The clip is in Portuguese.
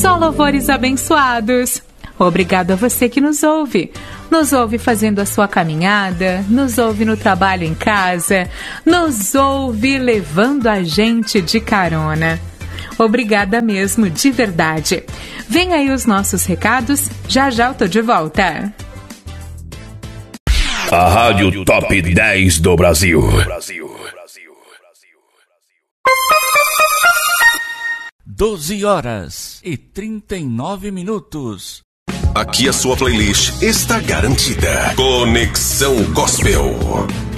Só louvores abençoados. Obrigado a você que nos ouve. Nos ouve fazendo a sua caminhada, nos ouve no trabalho em casa, nos ouve levando a gente de carona. Obrigada mesmo, de verdade. Vem aí os nossos recados, já eu tô de volta. A Rádio Top 10 do Brasil. 12h39. Aqui a sua playlist está garantida. Conexão Gospel.